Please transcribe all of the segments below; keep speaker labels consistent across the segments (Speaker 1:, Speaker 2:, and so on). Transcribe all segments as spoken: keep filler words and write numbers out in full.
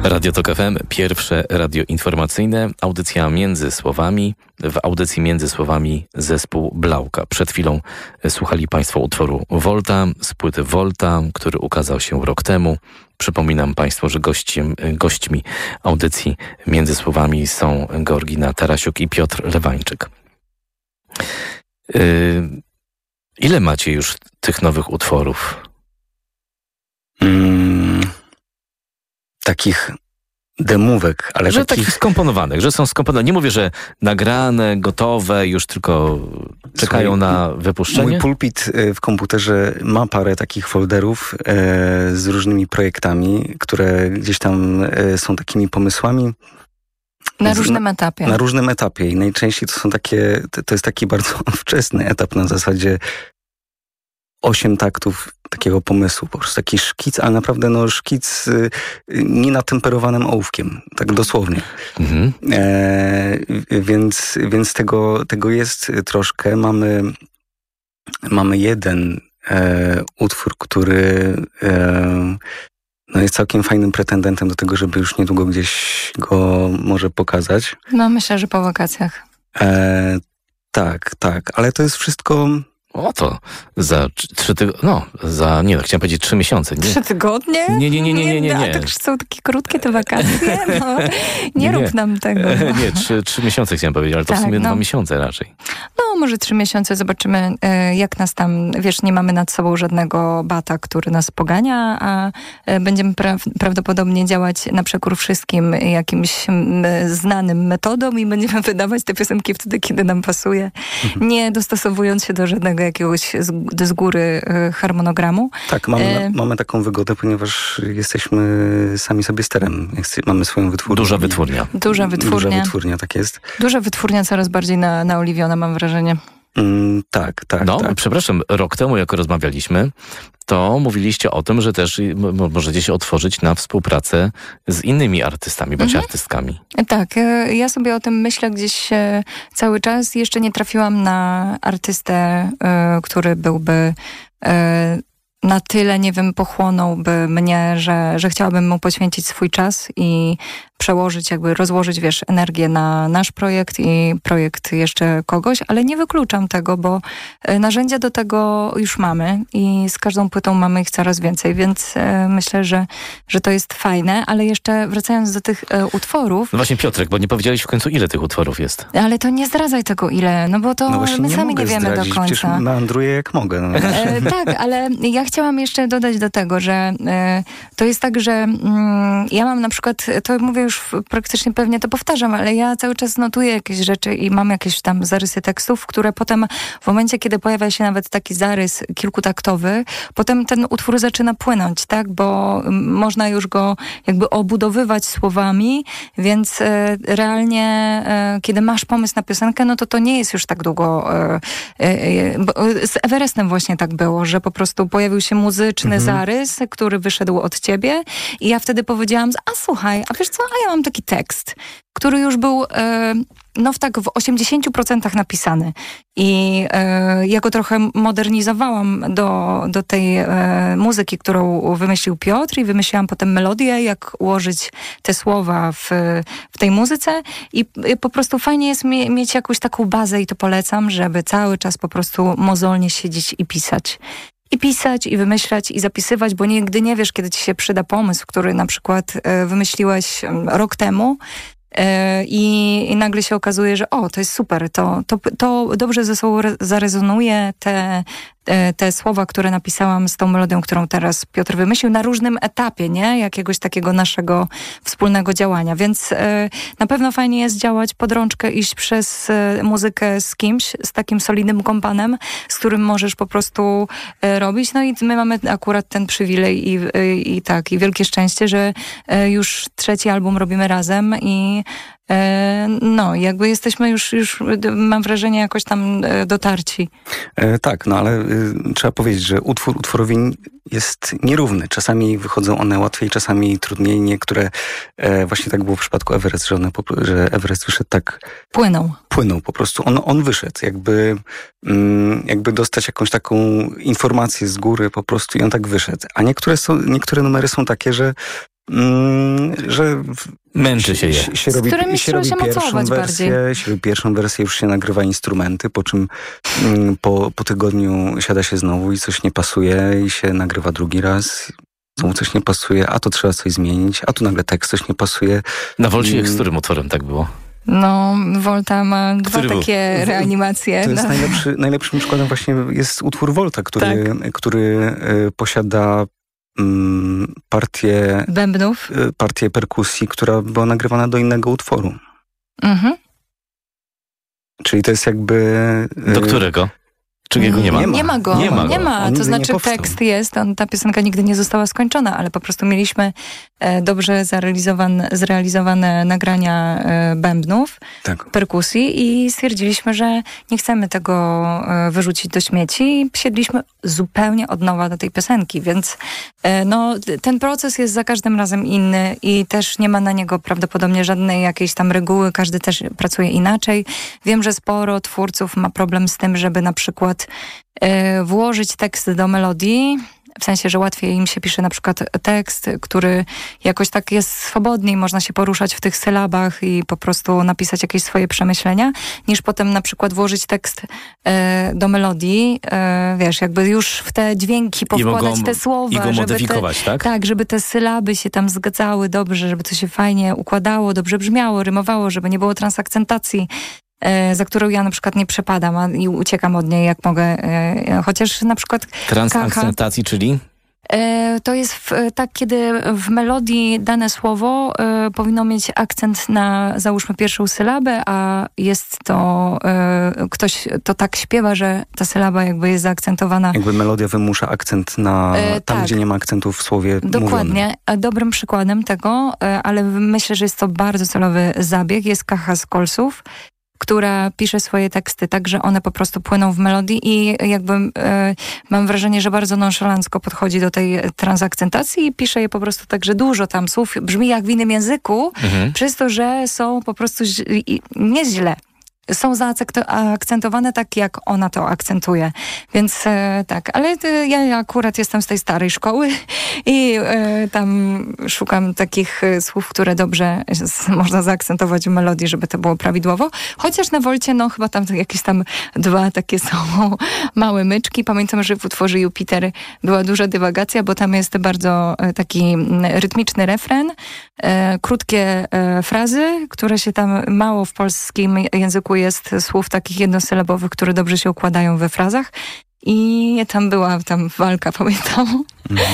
Speaker 1: Radio Tok F M, pierwsze radio informacyjne, audycja Między Słowami. W audycji Między Słowami zespół Blauka. Przed chwilą słuchali Państwo utworu Volta z płyty Volta, który ukazał się rok temu. Przypominam Państwu, że gościem, gośćmi audycji Między Słowami są Georgina Tarasiuk i Piotr Lewańczyk. Yy, ile macie już tych nowych utworów?
Speaker 2: Mm, takich demówek, ale
Speaker 1: że
Speaker 2: takich...
Speaker 1: takich skomponowanych, że są skomponowane. Nie mówię, że nagrane, gotowe, już tylko czekają Słuchaj, na wypuszczenie.
Speaker 2: Mój pulpit w komputerze ma parę takich folderów e, z różnymi projektami, które gdzieś tam e, są takimi pomysłami.
Speaker 3: Na różnym etapie.
Speaker 2: Na różnym etapie i najczęściej to są takie, to jest taki bardzo wczesny etap na zasadzie osiem taktów takiego pomysłu, po prostu taki szkic, ale naprawdę no szkic y, nie natemperowanym ołówkiem, tak dosłownie. Mhm. E, więc więc tego, tego jest troszkę. Mamy, mamy jeden e, utwór, który e, no jest całkiem fajnym pretendentem do tego, żeby już niedługo gdzieś go może pokazać.
Speaker 3: No myślę, że po wakacjach.
Speaker 2: E, tak, tak, ale to jest wszystko...
Speaker 1: O to, za trzy tygodnie, no, za, nie no, chciałem powiedzieć trzy miesiące. Nie.
Speaker 3: Trzy tygodnie?
Speaker 1: Nie, nie, nie, nie, nie, nie. nie.
Speaker 3: A tak są takie krótkie te wakacje, no. Nie, nie rób nam tego. No.
Speaker 1: Nie, trzy, trzy miesiące chciałem powiedzieć, ale to tak, w sumie no. dwa miesiące raczej.
Speaker 3: No, może trzy miesiące, zobaczymy jak nas tam, wiesz, nie mamy nad sobą żadnego bata, który nas pogania, a będziemy pra- prawdopodobnie działać na przekór wszystkim jakimś znanym metodom i będziemy wydawać te piosenki wtedy, kiedy nam pasuje, mhm. nie dostosowując się do żadnego jakiegoś z, z góry harmonogramu.
Speaker 2: Tak, mamy, e... mamy taką wygodę, ponieważ jesteśmy sami sobie sterem. Mamy swoją wytwórnię.
Speaker 1: Duża wytwórnia.
Speaker 3: Duża wytwórnia.
Speaker 2: Duża wytwórnia, tak jest.
Speaker 3: Duża wytwórnia coraz bardziej na, naoliwiona, mam wrażenie.
Speaker 2: Mm, tak, tak,
Speaker 1: No,
Speaker 2: tak.
Speaker 1: przepraszam, rok temu, jak rozmawialiśmy, to mówiliście o tym, że też możecie się otworzyć na współpracę z innymi artystami bądź mhm. artystkami.
Speaker 3: Tak, ja sobie o tym myślę gdzieś cały czas. Jeszcze nie trafiłam na artystę, który byłby na tyle, nie wiem, pochłonąłby mnie, że, że chciałabym mu poświęcić swój czas i przełożyć, jakby rozłożyć, wiesz, energię na nasz projekt i projekt jeszcze kogoś, ale nie wykluczam tego, bo narzędzia do tego już mamy i z każdą płytą mamy ich coraz więcej, więc myślę, że, że to jest fajne, ale jeszcze wracając do tych utworów...
Speaker 1: No właśnie, Piotrek, bo nie powiedziałeś w końcu, ile tych utworów jest.
Speaker 3: Ale to nie zdradzaj tego ile, no bo to
Speaker 2: no
Speaker 3: my
Speaker 2: nie
Speaker 3: sami nie wiemy
Speaker 2: zdradzić,
Speaker 3: do końca.
Speaker 2: Przecież meandruję jak mogę. No.
Speaker 3: E, tak, ale ja chciałam jeszcze dodać do tego, że e, to jest tak, że mm, ja mam na przykład, to mówię już praktycznie pewnie to powtarzam, ale ja cały czas notuję jakieś rzeczy i mam jakieś tam zarysy tekstów, które potem w momencie, kiedy pojawia się nawet taki zarys kilkutaktowy, potem ten utwór zaczyna płynąć, tak, bo można już go jakby obudowywać słowami, więc e, realnie e, kiedy masz pomysł na piosenkę, no to to nie jest już tak długo e, e, bo z Everestem właśnie tak było, że po prostu pojawił się muzyczny mhm. zarys, który wyszedł od ciebie i ja wtedy powiedziałam, a słuchaj, a wiesz co, a ja mam taki tekst, który już był e, no w tak w osiemdziesięciu procentach napisany i e, ja go trochę modernizowałam do, do tej e, muzyki, którą wymyślił Piotr i wymyśliłam potem melodię, jak ułożyć te słowa w, w tej muzyce i, i po prostu fajnie jest mie- mieć jakąś taką bazę i to polecam, żeby cały czas po prostu mozolnie siedzieć i pisać. I pisać, i wymyślać, i zapisywać, bo nigdy nie wiesz, kiedy ci się przyda pomysł, który na przykład e, wymyśliłeś rok temu e, i, i nagle się okazuje, że o, to jest super, to, to, to dobrze ze sobą re- zarezonuje, te, te, te słowa, które napisałam z tą melodią, którą teraz Piotr wymyślił na różnym etapie, nie? Jakiegoś takiego naszego wspólnego działania, więc e, na pewno fajnie jest działać pod rączkę, iść przez e, muzykę z kimś, z takim solidnym kompanem, z którym możesz po prostu e, robić, no i my mamy akurat ten przywilej i, i, i tak, i wielkie szczęście, że e, już trzeci album robimy razem i e, no, jakby jesteśmy już, już, mam wrażenie, jakoś tam e, dotarci.
Speaker 2: E, tak, no ale y, trzeba powiedzieć, że utwór utworowi jest nierówny. Czasami wychodzą one łatwiej, czasami trudniej. Niektóre, e, właśnie tak było w przypadku Everest, że, one, że Everest wyszedł tak...
Speaker 3: Płynął.
Speaker 2: Płynął po prostu. On, on wyszedł. Jakby, mm, jakby dostać jakąś taką informację z góry po prostu i on tak wyszedł. A niektóre, są, niektóre numery są takie, że mm, że w,
Speaker 1: Męczy się je.
Speaker 2: Się, się
Speaker 3: Z
Speaker 2: robi,
Speaker 3: którymi
Speaker 2: się robi
Speaker 3: się
Speaker 2: pierwszą
Speaker 3: mocować
Speaker 2: wersję,
Speaker 3: bardziej.
Speaker 2: się robi pierwszą wersję, już się nagrywa instrumenty, po czym mm, po, po tygodniu siada się znowu i coś nie pasuje i się nagrywa drugi raz. Znowu coś nie pasuje, a to trzeba coś zmienić, a tu nagle tekst coś nie pasuje.
Speaker 1: Na Wolcie
Speaker 2: I...
Speaker 1: z którym utworem tak było?
Speaker 3: No, Volta ma dwa
Speaker 1: Który był?
Speaker 3: takie reanimacje.
Speaker 2: To jest
Speaker 3: no.
Speaker 2: najlepszy, najlepszym przykładem właśnie jest utwór Volta, który,
Speaker 3: Tak.
Speaker 2: który y, posiada mm, partię,
Speaker 3: Bębnów.
Speaker 2: y, partię perkusji, która była nagrywana do innego utworu.
Speaker 3: Mhm.
Speaker 2: Czyli to jest jakby... y,
Speaker 1: Do którego? Czy jego nie ma?
Speaker 2: Nie ma.
Speaker 3: Nie ma go.
Speaker 1: Nie ma go.
Speaker 3: Nie ma.
Speaker 2: On
Speaker 3: To
Speaker 2: nigdy nie
Speaker 3: znaczy
Speaker 2: powstał.
Speaker 3: tekst jest, on, ta piosenka nigdy nie została skończona, ale po prostu mieliśmy e, dobrze zarealizowane, zrealizowane nagrania e, bębnów,
Speaker 2: Tak.
Speaker 3: perkusji i stwierdziliśmy, że nie chcemy tego e, wyrzucić do śmieci i siedliśmy zupełnie od nowa do tej piosenki, więc e, no, ten proces jest za każdym razem inny i też nie ma na niego prawdopodobnie żadnej jakiejś tam reguły, każdy też pracuje inaczej. Wiem, że sporo twórców ma problem z tym, żeby na przykład e, włożyć tekst do melodii, w sensie, że łatwiej im się pisze na przykład tekst, który jakoś tak jest swobodniej, można się poruszać w tych sylabach i po prostu napisać jakieś swoje przemyślenia, niż potem na przykład włożyć tekst e, do melodii, e, wiesz, jakby już w te dźwięki powkładać
Speaker 1: mogą-
Speaker 3: te słowa.
Speaker 1: I go
Speaker 3: żeby
Speaker 1: modyfikować,
Speaker 3: te,
Speaker 1: tak?
Speaker 3: Tak, żeby te sylaby się tam zgadzały dobrze, żeby to się fajnie układało, dobrze brzmiało, rymowało, żeby nie było transakcentacji, e, za którą ja na przykład nie przepadam a, i uciekam od niej jak mogę. E, chociaż na przykład
Speaker 1: Transakcentacji, czyli?
Speaker 3: E, To jest w, tak, kiedy w melodii dane słowo e, powinno mieć akcent na, załóżmy, pierwszą sylabę, a jest to, e, ktoś to tak śpiewa, że ta sylaba jakby jest zaakcentowana.
Speaker 2: Jakby melodia wymusza akcent na
Speaker 3: E,
Speaker 2: tam,
Speaker 3: tak.
Speaker 2: gdzie nie ma akcentu w słowie mówionym.
Speaker 3: Dokładnie. A dobrym przykładem tego, e, ale myślę, że jest to bardzo celowy zabieg, jest Kacha z Kolsów, która pisze swoje teksty tak, że one po prostu płyną w melodii i jakby e, mam wrażenie, że bardzo nonszalancko podchodzi do tej transakcentacji i pisze je po prostu tak, że dużo tam słów brzmi jak w innym języku,
Speaker 1: Mhm.
Speaker 3: przez to, że są po prostu ź- i- nie źle. Są zaakcentowane tak, jak ona to akcentuje. Więc e, tak, ale e, ja, ja akurat jestem z tej starej szkoły i e, tam szukam takich e, słów, które dobrze z, można zaakcentować w melodii, żeby to było prawidłowo. Chociaż na Wolcie, no chyba tam jakieś tam dwa takie są małe myczki. Pamiętam, że w utworze Jupiter była duża dywagacja, bo tam jest bardzo e, taki m, rytmiczny refren, e, krótkie e, frazy, które się tam mało w polskim języku jest słów takich jednosylabowych, które dobrze się układają we frazach. I tam była tam walka, pamiętam.
Speaker 2: Mhm.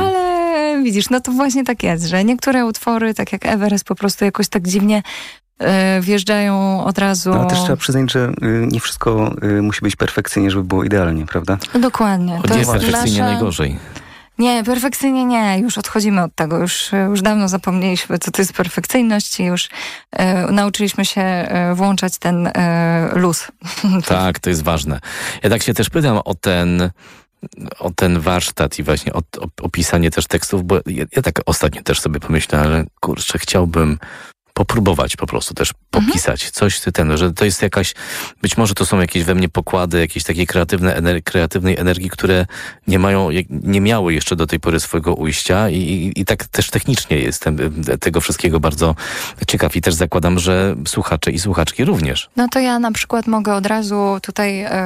Speaker 3: Ale widzisz, no to właśnie tak jest, że niektóre utwory, tak jak Everest, po prostu jakoś tak dziwnie e, wjeżdżają od razu.
Speaker 2: No, ale też trzeba przyznać, że y, nie wszystko y, musi być perfekcyjnie, żeby było idealnie, prawda?
Speaker 3: No dokładnie.
Speaker 1: Choć jest perfekcyjnie
Speaker 3: nasza-
Speaker 1: najgorzej.
Speaker 3: Nie, perfekcyjnie nie. Już odchodzimy od tego. Już, już dawno zapomnieliśmy, co to jest perfekcyjność i już e, nauczyliśmy się e, włączać ten e, luz.
Speaker 1: Tak, to jest ważne. Ja tak się też pytam o ten, o ten warsztat i właśnie o, o opisanie też tekstów, bo ja, ja tak ostatnio też sobie pomyślałem, że kurczę, chciałbym popróbować po prostu też popisać mhm. coś ten, że to jest jakaś, być może to są jakieś we mnie pokłady, jakieś takie kreatywne ener- kreatywnej energii, które nie mają, nie miały jeszcze do tej pory swojego ujścia i, i, i tak też technicznie jestem tego wszystkiego bardzo ciekaw i też zakładam, że słuchacze i słuchaczki również.
Speaker 3: No to ja na przykład mogę od razu tutaj e,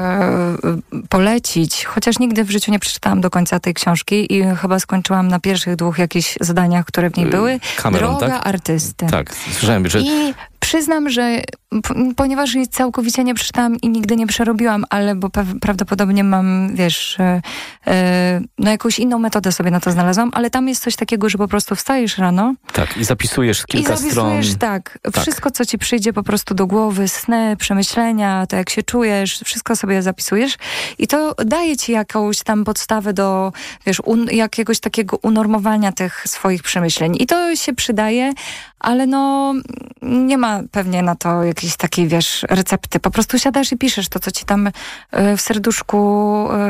Speaker 3: polecić, chociaż nigdy w życiu nie przeczytałam do końca tej książki i chyba skończyłam na pierwszych dwóch jakichś zadaniach, które w niej były.
Speaker 1: Cameron,
Speaker 3: Droga
Speaker 1: tak?
Speaker 3: artysty.
Speaker 1: Tak, słyszałem, że...
Speaker 3: I przyznam, że p- ponieważ jej całkowicie nie przeczytałam i nigdy nie przerobiłam, ale bo pe- prawdopodobnie mam, wiesz, e, e, no jakąś inną metodę sobie na to znalazłam, ale tam jest coś takiego, że po prostu wstajesz rano
Speaker 1: Tak, i zapisujesz kilka
Speaker 3: i zapisujesz,
Speaker 1: stron.
Speaker 3: tak,
Speaker 1: Tak.
Speaker 3: wszystko, co ci przyjdzie po prostu do głowy, sny, przemyślenia, to jak się czujesz, wszystko sobie zapisujesz i to daje ci jakąś tam podstawę do, wiesz, un- jakiegoś takiego unormowania tych swoich przemyśleń i to się przydaje, ale no nie ma pewnie na to jakiejś takiej, wiesz, recepty. Po prostu siadasz i piszesz to, co ci tam y, w serduszku y,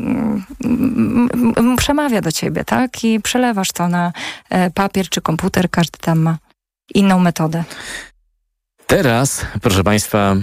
Speaker 3: y, y, przemawia do ciebie, tak? I przelewasz to na y, papier czy komputer. Każdy tam ma inną metodę.
Speaker 1: Teraz, proszę Państwa,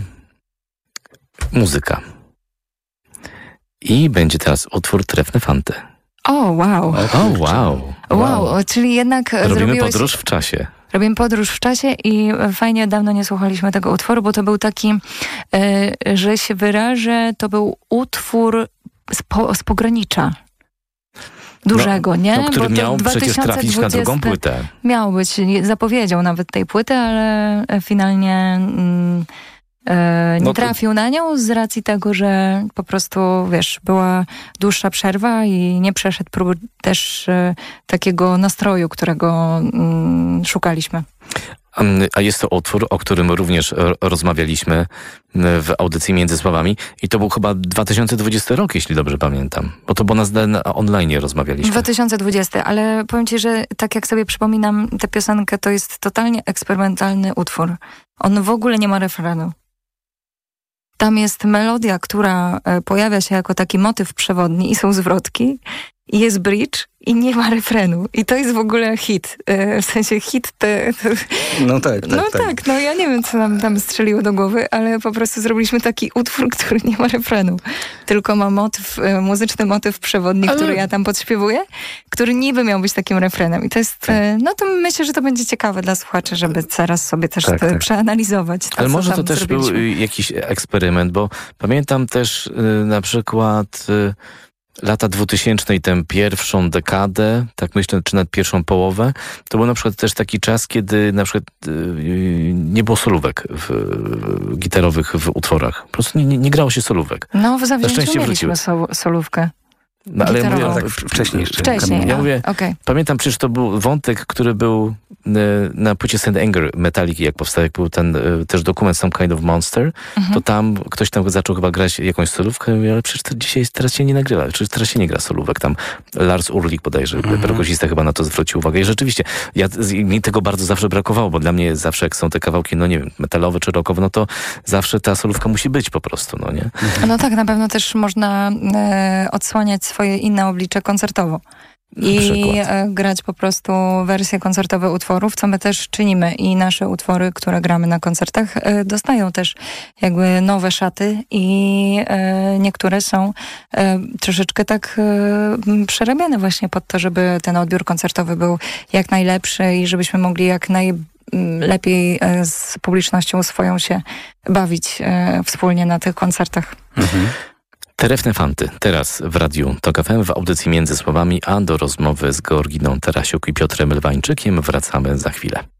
Speaker 1: muzyka. I będzie teraz utwór Trefne Fante.
Speaker 3: O, wow.
Speaker 1: O, wow.
Speaker 3: Wow, wow. Czyli jednak
Speaker 1: Robimy
Speaker 3: zrobiłeś...
Speaker 1: podróż w czasie.
Speaker 3: Robimy podróż w czasie i fajnie, dawno nie słuchaliśmy tego utworu, bo to był taki, e, że się wyrażę, to był utwór z, po, z pogranicza. Dużego,
Speaker 1: no,
Speaker 3: nie?
Speaker 1: No, który
Speaker 3: bo
Speaker 1: miał przecież trafić na drugą płytę.
Speaker 3: Miał być, zapowiedział nawet tej płyty, ale finalnie mm, e, nie
Speaker 1: no to...
Speaker 3: trafił na nią z racji tego, że po prostu, wiesz, była dłuższa przerwa i nie przeszedł próby też e, takiego nastroju, którego mm, szukaliśmy.
Speaker 1: A jest to utwór, o którym również rozmawialiśmy w audycji Między Słowami i to był chyba dwa tysiące dwudziesty rok, jeśli dobrze pamiętam, bo to było na, na online rozmawialiśmy.
Speaker 3: dwa tysiące dwudziesty, ale powiem ci, że tak jak sobie przypominam tę piosenkę, to jest totalnie eksperymentalny utwór. On w ogóle nie ma refrenu. Tam jest melodia, która pojawia się jako taki motyw przewodni i są zwrotki. I jest bridge i nie ma refrenu. I to jest w ogóle hit. W sensie hit te... te...
Speaker 2: No tak, tak,
Speaker 3: No
Speaker 2: tak.
Speaker 3: tak, no ja nie wiem, co nam tam strzeliło do głowy, ale po prostu zrobiliśmy taki utwór, który nie ma refrenu. Tylko ma motyw, muzyczny motyw przewodni, ale... który ja tam podśpiewuję, który niby miał być takim refrenem. I to jest, tak. No to myślę, że to będzie ciekawe dla słuchaczy, żeby zaraz sobie też
Speaker 2: tak, tak.
Speaker 3: przeanalizować. To,
Speaker 1: ale może to też
Speaker 3: zrobiliśmy.
Speaker 1: był jakiś eksperyment, bo pamiętam też y, na przykład... Y, lata dwutysięczne i tę pierwszą dekadę, tak myślę, czy nawet pierwszą połowę, to był na przykład też taki czas, kiedy na przykład yy, nie było solówek w, yy, gitarowych w utworach. Po prostu nie, nie grało się solówek.
Speaker 3: No w Zawzięciu mieliśmy sol, solówkę.
Speaker 1: No, ale ja mówię,
Speaker 2: tak wcześniej jeszcze.
Speaker 3: Wcześniej,
Speaker 1: ja mówię,
Speaker 3: okay.
Speaker 1: Pamiętam przecież to był wątek, który był na płycie Saint Anger Metaliki, jak powstał, jak był ten też dokument Some Kind of Monster, mhm. to tam ktoś tam zaczął chyba grać jakąś solówkę, mówię, ale przecież to dzisiaj teraz się nie nagrywa, przecież teraz się nie gra solówek. Tam Lars Ulrich bodajże, mhm. perkusista chyba na to zwrócił uwagę i rzeczywiście, ja, mi tego bardzo zawsze brakowało, bo dla mnie zawsze jak są te kawałki, no nie wiem, metalowe czy rockowe, no to zawsze ta solówka musi być po prostu, no nie?
Speaker 3: Mhm. No tak, na pewno też można e, odsłaniać swoje inne oblicze koncertowo. I e, grać po prostu wersje koncertowe utworów, co my też czynimy i nasze utwory, które gramy na koncertach, e, dostają też jakby nowe szaty i e, niektóre są e, troszeczkę tak e, przerabiane właśnie pod to, żeby ten odbiór koncertowy był jak najlepszy i żebyśmy mogli jak najlepiej e, z publicznością swoją się bawić e, wspólnie na tych koncertach.
Speaker 1: Mhm. Terefne Fanty, teraz w Radiu Tok F M w audycji Między Słowami, a do rozmowy z Georginą Tarasiuk i Piotrem Lwańczykiem wracamy za chwilę.